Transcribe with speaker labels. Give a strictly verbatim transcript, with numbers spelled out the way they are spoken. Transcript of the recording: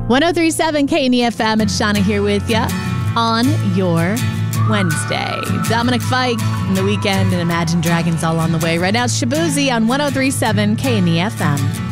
Speaker 1: ten thirty-seven K N E F M. It's Shauna here with you on your Wednesday. Dominic Fike in The Weekend and Imagine Dragons all on the way. Right now it's Shaboozey on ten thirty-seven K N E F M.